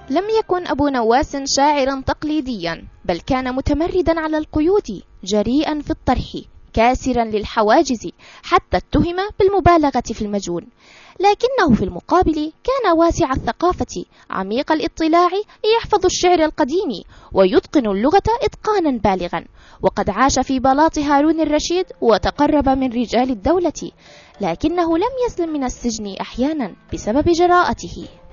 لم يكن أبو نواس شاعرا تقليديا، بل كان متمردا على القيود، جريئا في الطرح، كاسرا للحواجز، حتى اتهم بالمبالغة في المجون. لكنه في المقابل كان واسع الثقافة، عميق الاطلاع، يحفظ الشعر القديم ويتقن اللغة إتقانا بالغا، وقد عاش في بلاط هارون الرشيد وتقرب من رجال الدولة، لكنه لم يسلم من السجن أحيانا بسبب جراءته.